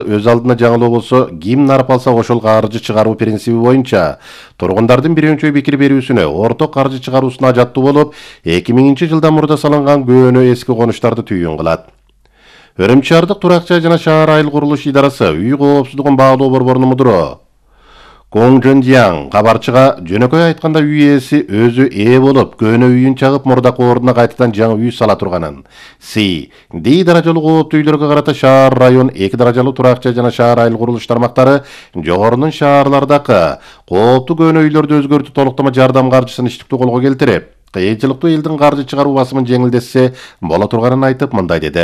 өз алдына жаңылоо болсо ким нарып алса ошол каржы чыгаруу принциби боюнча тургундардын биринчи пикир берүүсүнө орток каржы чыгаруусуна ажаттуу болуп 2000-жылдан мурда салынган көөнө эски конуштарды түйүн кылат. Өрөмчү шаардык турак жай жана шаар айыл курулуш идарасы үй коопсуздугун баалоо борборунун мудуру Гong Zhenjiang кабарчыга жөнөкөй айтканда үй ээси өзү болуп, көөнө үйүн чагып мурдакы ордуна кайтадан жаңы үй сала турганын. Ди даражалуу кооптуу үйлөргө карата шаар район 2 даражалуу турак жай жана шаар айыл курулуш тармактары жогорунун шаарлардагы кооптуу көөнө үйлөрдү өзгөртүү толуктама жардам каржысын иштиктүү колго келтирип, кыйынчылыктуу элдин каржы чыгаруу басымын жеңилдетсе боло турганын айтып мындай деди.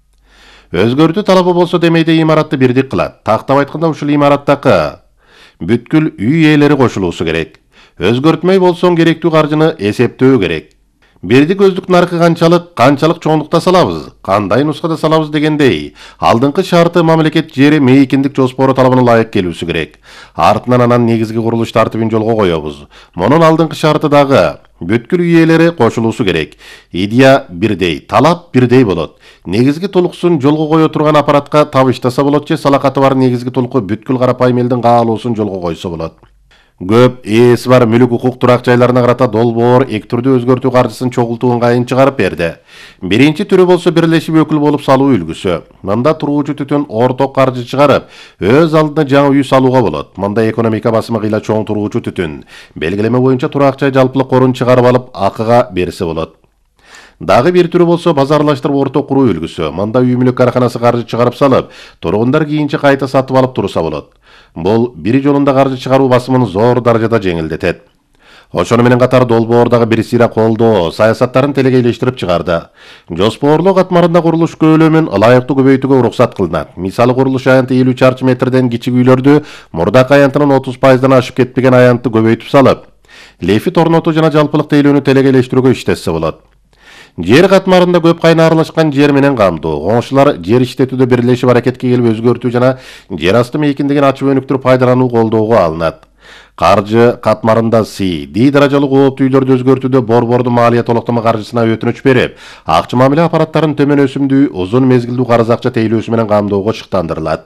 Өзгөртүү талабы болсо демейде имаратты бирдик кылат. Тактап айтканда ушул имараттагы бүткүл үй ээлери кошулуусу керек. Өзгөртмөй болсоң керектүү каржыны эсептөө керек. Бирдик көздүк наркы канчалык чоңдукта салабыз, кандай нускада салабыз дегендей, алдыңкы шарты мамлекет жери мейкиндик жоспору талабына ылайык келүүсү керек. Артынан анан негизги курулуш тартибин жолго коебуз. Мунун алдыңкы шарты дагы бүткүл үй ээлери кошулуусу керек. Идея бирдей, талап бирдей болот. Негизги толуксун жолго кое турган аппаратка табыштаса болот же салакаты бар негизги толуку бүткүл карапайым элдин каалоосун жолго койсо болот. Көп ээси бар мүлүк укук турак жайларына карата долбоор эки түрдүү өзгөртүү каржысын чогултуу ыңгайын чыгарып берди. Биринчи түрү болсо бирлешип өкүл болуп салуу үлгүсү. Мында туруучу түтүн орток каржы чыгарып, өз алдына жаңы үй салууга болот. Мында экономика басымы кыйла чоң туруучу түтүн белгилеме боюнча турак жай жалпылык корун чыгарып алып акыга берсе болот. Дагы бир түрү болсо базарлаштырып орток куруу үлгүсү. Мында үй мүлүк караханасы каржы чыгарып салып, тургундар кийинче кайта сатып алып турса болот. Бул бир жолунда каржы чыгаруу басымын зор даражада жеңилдетет. Ошону менен катар долбоор дагы бир сыйра колдоо саясаттарын телегейлештирип чыгарды. Жоспорлоо катмарында курулуш көлөмүн ылайыктуу көбөйтүүгө уруксат кылынат. Мисалы курулуш аянты 50 чарчы метрден кичик үйлөрдү мурдакы аянтынын 30%дан ашып кетпеген аянтты көбөйтүп салып, лефит орнотуу жана жалпылык тейлөөнү телегейлештирүүгө иштешсе болот. Жер катмарында көп кайна аралашкан жер менен камтуу. Коңшулар жер иштетүүдө бирлешип аракетке келип өзгөртүү жана жер асты мейкиндигин ачып өнүктүрүп пайдалануу колдоого алынат. Каржы катмарында Ди даражалуу кооптуу үйлөрдү өзгөртүүдө борбордун малия толуктама каржысына өтүнүч берип, акча мамиле аппараттарын төмөн өсүмдүү узун мезгилдүү карыз акча тейлөөсү менен камдоого шыктандырылат.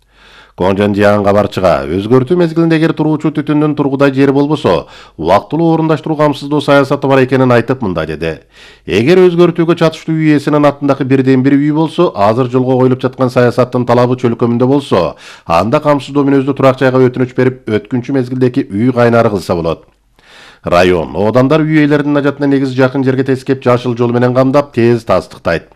Gong Zhenjiang кабарчыга өзгөртүү мезгилинде эгер туруучу түтүндүн тургудай жери болбосо, убактылуу орундаштыруу камсыздоо саясаты бар экенин айтып мындай деди. Эгер өзгөртүүгө чатыштуу үй ээсинин аттындагы бирден бир үй болсо, азыр жолго коюлуп жаткан саясаттын талабы чөлкөмүндө болсо, анда камсыздоо мүнөздүү турак жайга өтүнүч берип, өткүнчү мезгилдеги үй кайнары кылса болот. Район одандар үй ээлеринин ажатына негиз жакын жерге тескеп жашыл жол менен камдап, тез тастыктайт.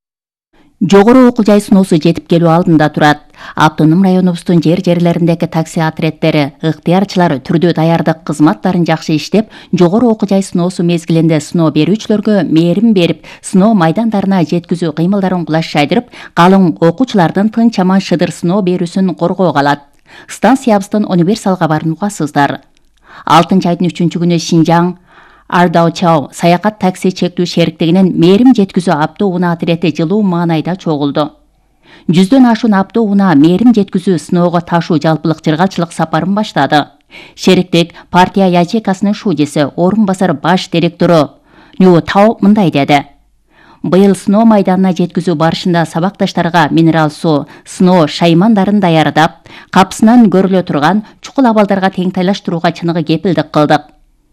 Жогору окуу жай сыноосу жетип келүү алдында турат. Автоном районубуздун жерлериндеги такси отряддери, ыктыярчылар түрдүү даярдык кызматтарын жакшы иштеп, жогору окуу жай сыноосу мезгилинде сыноо берүүчүлөргө мээрим берип, сыноо майдандарына жеткизүү кыймылдарын кулаш жайдырып, калың окуучулардын тынч аман шыдыр сыноо берүүсүн коргоого алат. Станциябыздын универсалга барынугасыздар. 6-айдын 3-күнү Шинжаң Ардаучау саякат такси чектүү шериктигинин мээрим жеткизүү автоунаа отряды жылуу маанайда чогулду. 100дөн ашуун автоунаа мээрим жеткизүү сыноого ташуу жалпылык жыргалчылык сапарын баштады. Шериктик партия ячейкасынын шудеси, орун басар баш директору Ню Тау мындай деди. Быйыл сыноо майданына жеткизүү барышында сабакташтарга минерал суу, сыноо шаймандарын даярдап, капсынан көрүлө турган чукул абалдарга теңтайлаштырууга чыныгы кепилдик кылдык.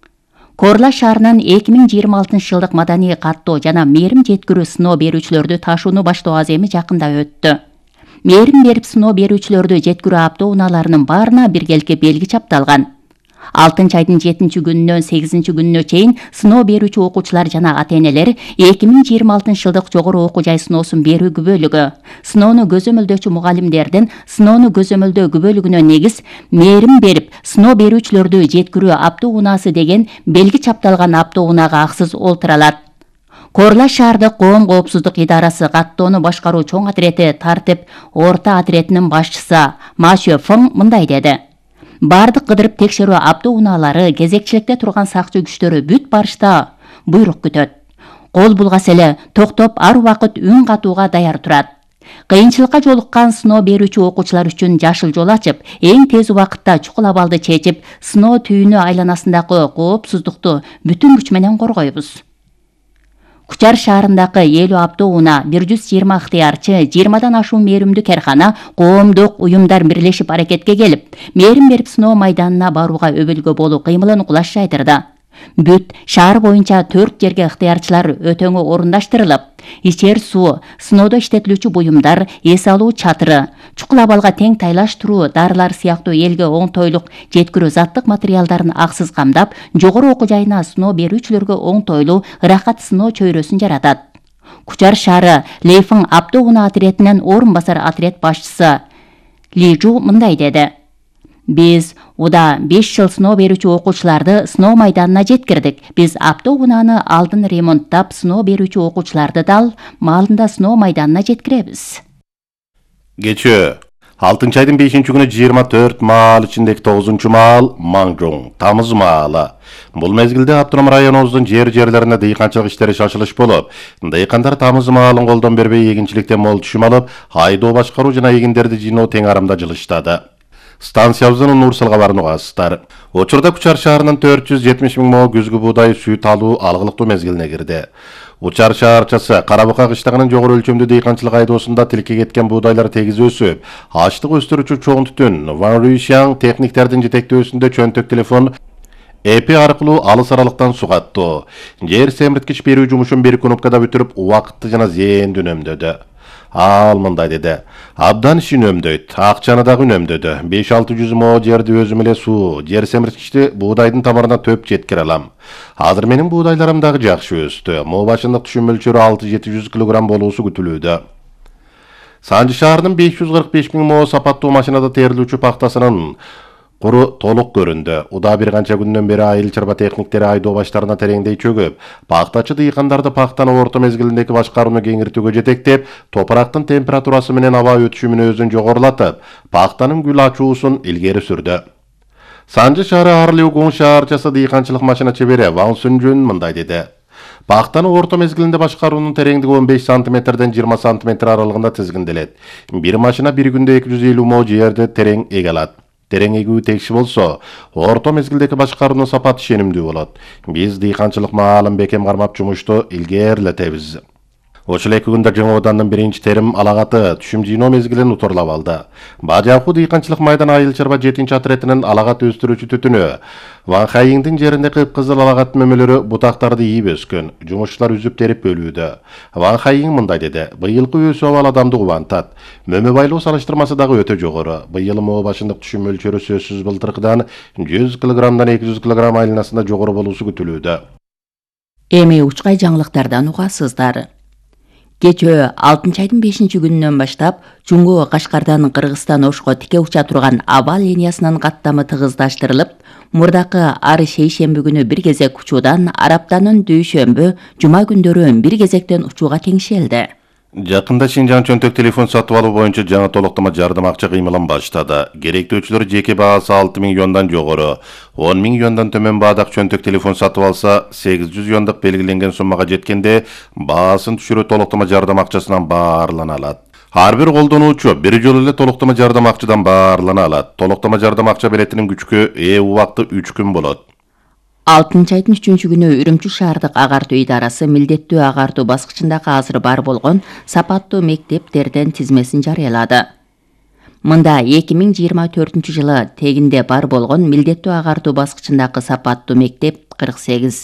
Корла шаарынын 2026-жылдык маданий каттоо жана мээрим жеткирүү сыноо берүүчүлөрдү ташууну баштоо аземи жакында өттү. Мээрим берип сыноо берүүчүлөрдү жеткирүү автоунааларынын баарына биргелки белги чапталган. 6-айдын 7-күнүнөн 8-күнүнө чейин сыноо берүүчү окуучулар жана ата-энелер 2026-жылдык жогору окуу жай сыноосун берүү күбөлүгү, сыноону көзөмөлдөөчү мугалимдердин сыноону көзөмөлдөө күбөлүгүнө негиз мээрим берип сыноо берүүчүлөрдү жеткирүү автоунаасы деген белги чапталган автоунаага аксыз олтура алат. Корла шаардык коом коопсуздук идарасы каттоону башкаруу чоң отряды тартип орто отрядынын башчысы Ма Шөфөң мындай деди. Бардык кыдырып текшерүү автоунаалары, кезекчиликте турган сакчы күчтөрү бүт барышта буйрук күтөт. Кол булгас эле токтоп ар убакыт үн катууга даяр турат. Кыйынчылыкка жолуккан сыноо берүүчү окуучулар үчүн жашыл жол ачып, эң тез убакытта чукул абалды чечип, сыноо түйүнү айланасындагы коопсуздукту бүтүн күч менен коргойбуз. Кучар шаарындагы 50 автоунаа 120 ыктыярчы, 20дан ашуун мээримдүү керкана, коомдук уюмдар бирлешип аракетке келип, мээрим берип сыноо майданына барууга өбөлгө болуу кыймылын кулаш жайдырды. Бүт шаар боюнча 4 жерге ыктыярчылар өтөңү орундаштырылып, ичер суу, сыноодо иштетилүүчү буюмдар, эс алуу чатыры, чукул абалга тең тайлаштыруу, дарылар сыяктуу элге оңтойлук жеткирүү заттык материалдарын аксыз камдап, жогору окуу жайына сыноо берүүчүлөргө оңтойлуу ырахат сыноо чөйрөсүн жаратат. Кучар шаары Лейфиң автоунаа отрядынын орун басар отряд башчысы Лижу мындай деди: Биз уда 5 жыл сыноо берүүчү окуучуларды сыноо майданына жеткирдик. Биз автоунааны алдын ремонттап, сыноо берүүчү окуучуларды дал маалында сыноо майданына жеткиребиз. Кечээ 6-айдын 5-күнү 24 маал ичиндеги 9-маал Маңжоң, Тамыз маалы. Бул мезгилде автоном районубуздун жерлерине дыйканчылык иштери шашылыш болуп, дыйкандар Тамыз маалын колдон бербей эгинчиликтен мол түшүм алып, айдоо башкаруу жана эгиндерди жыйноо тең арамда жылыштады. Станциябыздын Нурсалга барууну угасыздар. Учурда Кучар шаарынын 470 000 мо күзгү буудай сүт алуу алгылыктуу мезгилине кирди. Учар шаарчасы Карабука кыштагынын жогору өлчөмдүү дыйканчылык айдоосунда тилке кеткен буудайлар тегиз өсүп, ачлык өстүрүүчү чоң түтүн Ван Рюйшаң техниктердин жетектөөсүндө чөнтөк телефон эпи аркылуу алыс аралыктан сугаттуу. Жер семирткич берүү жумушун бир кнопкада бүтүрүп, убакытты жана зээнди үнөмдөдү. Ал мындай деди: абдан иш үнөмдөйт, акчаны дагы үнөмдөдү. 5-600 мо жерди өзүм эле суу, жер семирткичти буудайдын тамырына төп жеткире алам. Азыр менин буудайларым дагы жакшы өстү. Мо башындык түшүм мөлчөрү 6-700 кг болуусу күтүлүүдө. Санжы шаарынын 545 000 мо сапаттуу машинада терилүүчү пактасынын куру толук көрүндү. Уда бир канча күндөн бери айыл чарба техниктери айдоо баштарына тереңдей чөгүп, пактачы дыйкандарды пактаны орто мезгилиндеги башкарууну кеңиртүүгө жетектеп, топурактын температурасы менен аба өтүшүмүн өзүн жогорулатып, пактанын гүл ачуусун илгери сүрдү. Санжы шаары Арлиугун шаарчасы дыйканчылык машина чебери Ван Сүнжүн мындай деди: пактаны орто мезгилинде башкаруунун тереңдиги 15 см-ден 20 см аралыгында тизгинделет. Бир машина бир күндө 250 мо жерди терең эге алат. Терең эгүү текши болсо, орто мезгилдеги башкаруунун сапаты ишенимдүү болот. Биз дыйканчылык маалын бекем кармап жумушту илгерилетебиз. Ошол 2 күндө жаңы оодандын биринчи терим алагаты түшүм жыйноо мезгилин утурлап алды. Бажаку дыйканчылык майдан айыл чарба 7-чи отрядынын алагат өстүрүүчү түтүнү Ван Хайиңдин жеринде кыпкызыл алагат мөмөлөрү бутактарды ийип өскөн. Жумушчулар үзүп терип бөлүүдө. Ван Хайиң мындай деди: быйылкы өсүү абал адамды кубантат. Мөмө байлоо салыштырмасы дагы өтө жогору. Быйыл мо башындык түшүм мөлчөрү сөзсүз былтыркыдан 100 кг 200 кг айланасында жогору болуусу күтүлүүдө. Эми учкай жаңылыктардан угасыздар. Кечөө 6-айдын 5-күнүнөн баштап Жуңго Кашкардан Кыргызстан Ошко тике уча турган аба линиясынын каттамы тыгыздаштырылып, мурдакы ар шейшемби күнү бир кезек учуудан араптанын дүйшөмбү, жума күндөрү бир кезектен учууга теңшелди. Жакында Шинжаң чөнтөк телефон сатып алуу боюнча жаңы толуктама жардам акча кыймылын баштады. Керектөөчүлөр жеке баасы 6 000 юандан жогору, 10 000 юандан төмөн баадак чөнтөк телефон сатып алса, 800 юандык белгиленген суммага жеткенде баасын түшүрүү толуктама жардам акчасынан баарлана алат. Ар бир колдонуучу бир жолу эле толуктама жардам акчадан баарлана алат. Толуктама жардам акча беретинин күчкө убакыты 3 күн болот. 6-айдын 3-күнү Үрүмчү шаардык агартуу идарасы милдеттүү агартуу баскычындагы азыр бар болгон сапаттуу мектептерден тизмесин жарыялады. Мында 2024 жылы тегинде бар болгон милдеттүү агартуу баскычындагы сапаттуу мектеп 48.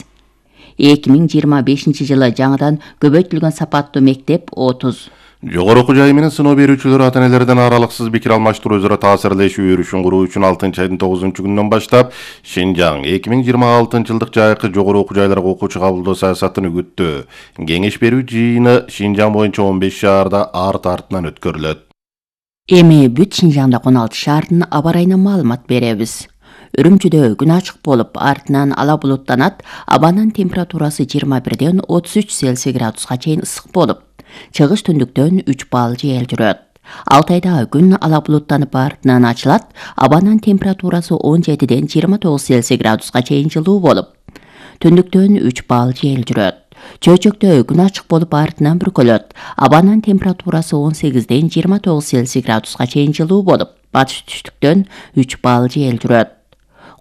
2025 жылы жаңыдан көбөйтүлгөн сапаттуу мектеп 30. Жогору окуу жайы менен сыноо берүүчүлөр ата-энелерден аралыксыз пикир алмаштыруу, өзара таасирлешүү өрүшүн куруу үчүн 6-айдын 9-күнүнөн баштап Шинжаң 2026 жылдык жайкы жогору окуу жайларга окуучу кабылдоо саясатын үгүттүү. Кеңеш берүү жыйыны Шинжаң боюнча 15 шаарда арт-артынан өткөрүлөт. Эми бүт Шинжаңда 16 шаардын аба ырайына маалымат беребиз. Үрүмчүдө күн ачык болуп, артынан ала булуттанат, абанын температурасы 21ден 33 Цельсий градуска чейин ысык болуп, чыгыш түндүктөн 3 балл жел жүрөт. Алтайда күн ала булуттанып артынан ачылат, абанын температурасы 17ден 29 Цельсий градуска чейин жылуу болуп, түндүктөн 3 балл жел жүрөт. Чөйчөктө күн ачык болуп артынан бүркөлөт, абанын температурасы 18ден 29 Цельсий градуска чейин жылуу болуп, батыш түштүктөн 3 балл жел жүрөт.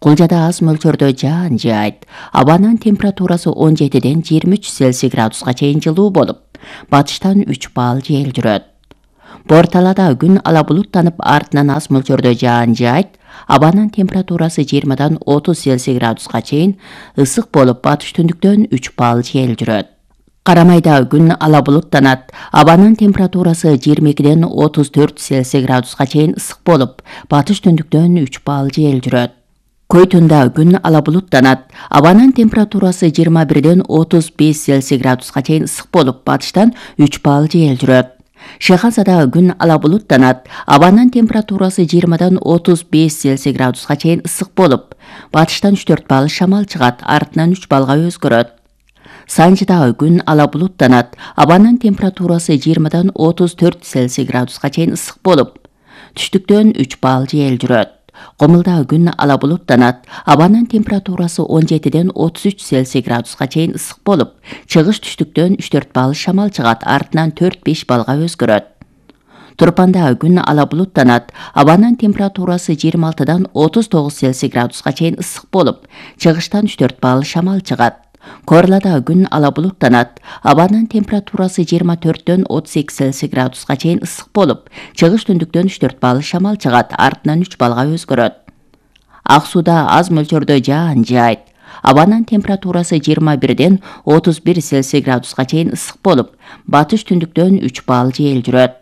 Кулжада аз мөлчөрдө жаан жаайт. Абанын температурасы 17-ден 23 Цельсий градуска чейин жылуу болуп, батыштан 3 балл жел жүрөт. Борталада күн ала булуттанып, артынан аз мөлчөрдө жаан жаайт. Абанын температурасы 20-дан 30 Цельсий градуска чейин ысык болуп, батыш түндүктөн 3 балл жел жүрөт. Карамайда күн ала булуттанат. Абанын температурасы 22-ден 34 Цельсий градуска чейин ысык болуп, батыш түндүктөн 3 балл жел жүрөт. Көйтүндө күн ала булуттанат. Абанын температурасы 21-ден 35 Цельсий градуска чейин ысык болуп, батыштан 3 балл жел жүрөт. Шехазада күн ала булуттанат. Абанын температурасы 20-дан 35 Цельсий градуска чейин ысык болуп, батыштан 3-4 балл шамал чыгат, артынан 3 баллга өзгөрөт. Санжыда күн ала булуттанат. Абанын температурасы 20-дан 34 Цельсий градуска чейин ысык болуп, түштүктөн 3 балл жел жүрөт. Комулда күн ала булуттанат. Абанын температурасы 17-ден 33 Цельсий градуска чейин ысык болуп, чыгыш түштүктөн 3-4 балл шамал чыгат, артынан 4-5 баллга өзгөрөт. Турпанда күн ала булуттанат. Абанын температурасы 26-дан 39 Цельсий градуска чейин ысык болуп, чыгыштан 3-4 балл шамал чыгат. Корлада күн ала булуттанат. Абанын температурасы 24-дөн 38 Цельсий градуска чейин ысык болуп, чыгыш түндүктөн 3-4 балл шамал чыгат, артынан 3 баллга өзгөрөт. Ак сууда аз мөлчөрдө жаан жаайт. Абанын температурасы 21-ден 31 Цельсий градуска чейин ысык болуп, батыш түндүктөн 3 балл жел жүрөт.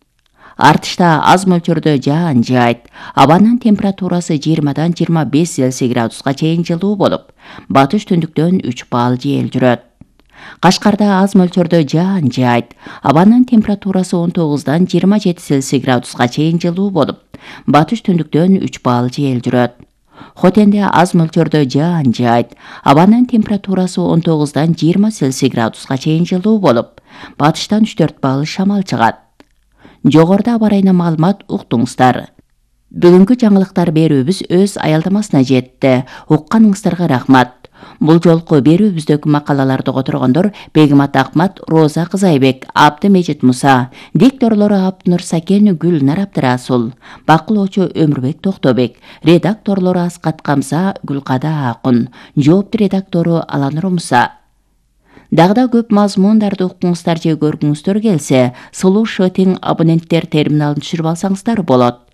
Артышта аз мөлчөрдө жаан жаайт. Абанын температурасы 20-дан 25 Цельсий градуска чейин жылуу болуп, батыш түндүктөн 3 балл жел жүрөт. Кашкарда аз мөлчөрдө жаан жаайт. Абанын температурасы 19-дан 27 Цельсий градуска чейин жылуу болуп, батыш түндүктөн 3 балл жел жүрөт. Хотенде аз мөлчөрдө жаан жаайт. Абанын температурасы 19-дан 20 Цельсий градуска чейин жылуу болуп, батыштан 3-4 балл шамал чыгат. Жогоруда абарайна маалымат уктуңуздар. Бүгүнкү жаңылыктар берүүбүз өз аялдамасына жетти. Укканыңыздарга рахмат. Бул жолку берүүбүздөгү макалаларды которгондор Бегимат Акмат, Роза Кызайбек, Абдымежит Муса, дикторлору Абдынур Сакен, Гүлнар Абдырасул, бакылоочу Өмүрбек Токтобек, редакторлору Аскат Камса, Гүлкада Акун, жоопту редактору Аланур Муса. Дагда көп мазмундарды уккуңуздар же көргүңүздөр келсе, Слушать абоненттер терминалын түшүрүп алсаңыздар болот.